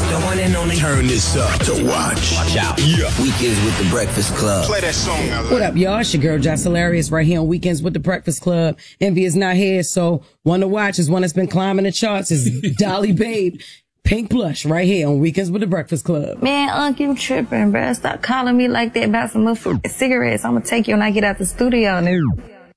the one and only. Turn this up to watch. Watch out. Yeah. Weekends with the Breakfast Club. Play that song I like. What up, y'all? It's your girl, Josh Hilarious, right here on Weekends with the Breakfast Club. Envy is not here, so one to watch is one that's been climbing the charts is Dolly Babe. Pink Blush, right here on Weekends with the Breakfast Club. Man, Unc, you tripping, bruh. Stop calling me like that about some motherfucking cigarettes. I'm gonna take you when I get out the studio, nigga.